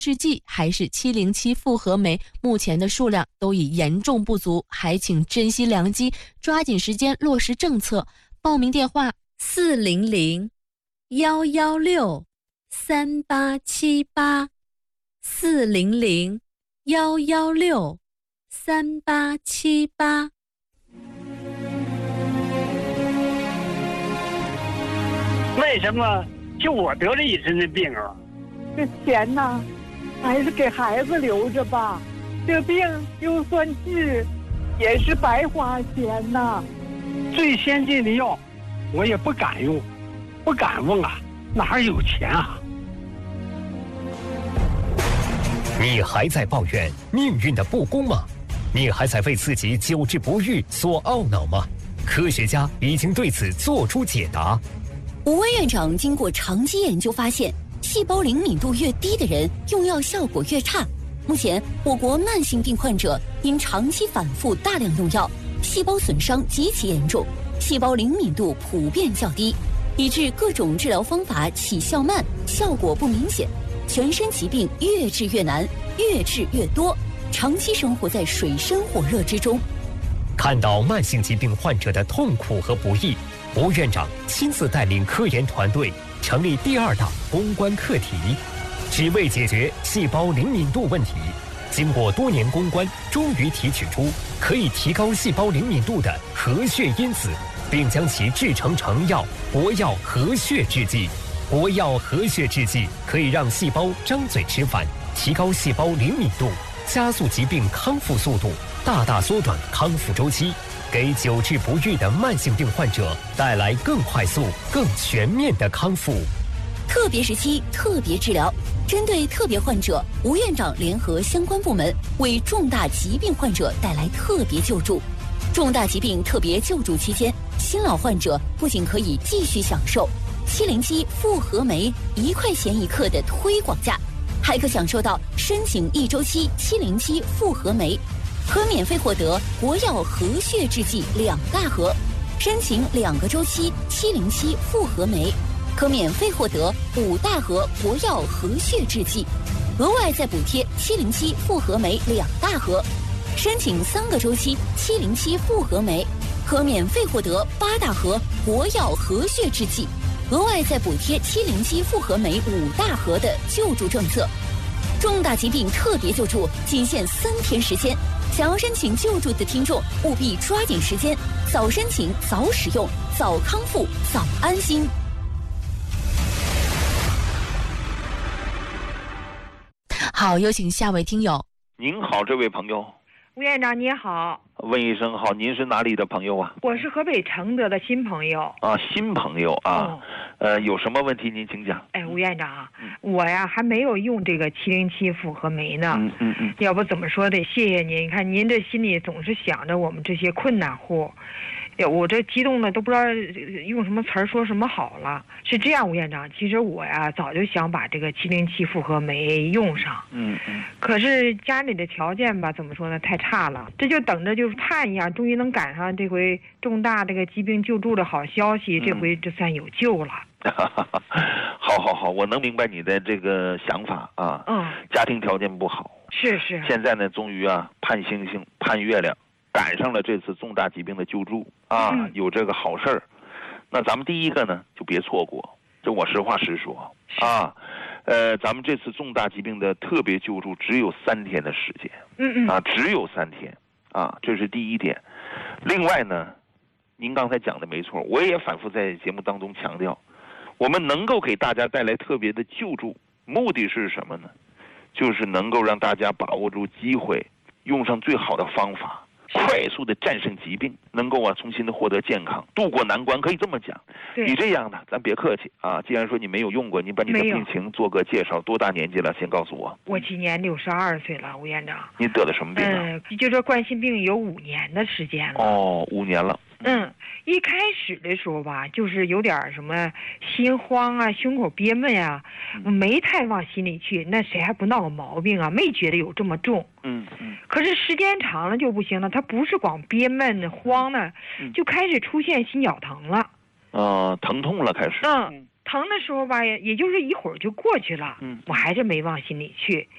制剂还是707复合酶，目前的数量都已严重不足，还请珍惜良机，抓紧时间落实政策。报名电话400-116-3878 400-116-3878。 为什么就我得了一身的病啊？ 这钱呢，还是给孩子留着吧。这病就算治，也是白花钱呐。 最先进的药，我也不敢用，不敢问啊，哪有钱啊？ 你还在抱怨命运的不公吗？你还在为自己久治不愈所懊恼吗？科学家已经对此做出解答。 吴威院长经过长期研究发现，细胞灵敏度越低的人用药效果越差。目前我国慢性病患者因长期反复大量用药，细胞损伤极其严重，细胞灵敏度普遍较低，以致各种治疗方法起效慢，效果不明显，全身疾病越治越难，越治越多，长期生活在水深火热之中。 看到慢性疾病患者的痛苦和不易，吴院长亲自带领科研团队成立第2大攻关课题，只为解决细胞灵敏度问题。经过多年攻关，终于提取出可以提高细胞灵敏度的活血因子，并将其制成成药国药活血制剂。国药活血制剂可以让细胞张嘴吃饭，提高细胞灵敏度，加速疾病康复速度，大大缩短康复周期，给久治不愈的慢性病患者带来更快速、更全面的康复。 特别时期特别治疗，针对特别患者，吴院长联合相关部门为重大疾病患者带来特别救助。重大疾病特别救助期间，新老患者不仅可以继续享受707复合酶1块钱1克的推广价，还可享受到申请1周期707复合酶，可免费获得国药活血制剂2大盒；申请2个周期707复合酶，可免费获得5大盒国药活血制剂，额外再补贴707复合酶2大盒；申请3个周期707复合酶，可免费获得8大盒国药活血制剂，额外再补贴707复合酶5大盒的救助政策。重大疾病特别救助仅限3天时间，想要申请救助的听众务必抓紧时间，早申请早使用，早康复早安心。 好，有请下位听友。 您好，这位朋友。 吴院长你好。 问一声好，您是哪里的朋友啊？ 我是河北承德的新朋友。 啊，新朋友啊。有什么问题您请讲。 哎，吴院长，我呀还没有用这个707复合酶呢。要不怎么说得谢谢您，你看您这心里总是想着我们这些困难户。我这激动的都不知道用什么词儿说什么好了。是这样，吴院长，其实我呀早就想把这个707复合酶用上。可是家里的条件吧，怎么说呢，太差了。这就等着就是盼一样，终于能赶上这回重大这个疾病救助的好消息，这回这算有救了。 好，我能明白你的这个想法啊。家庭条件不好。 是。 现在呢，终于啊盼星星盼月亮。赶上了这次重大疾病的救助啊，有这个好事儿。那咱们第一个呢，就别错过。这我实话实说啊，咱们这次重大疾病的特别救助只有3天的时间，只有3天啊，这是第一点。另外呢，您刚才讲的没错，我也反复在节目当中强调，我们能够给大家带来特别的救助，目的是什么呢？就是能够让大家把握住机会，用上最好的方法。快速的战胜疾病，能够重新的获得健康，渡过难关，可以这么讲。你这样的，咱别客气啊。既然说你没有用过，你把你的病情做个介绍。多大年纪了？先告诉我。 我今年62岁了，吴院长。 你得的什么病啊？ 就这冠心病有5年的时间了。 5年了。 一开始的时候吧，就是有点什么心慌啊，胸口憋闷啊，没太往心里去。那谁还不闹个毛病啊？没觉得有这么重。可是时间长了就不行了，它不是光憋闷慌呢，就开始出现心绞疼了。 疼痛了开始。 疼的时候吧，也就是一会儿就过去了。我还是没往心里去。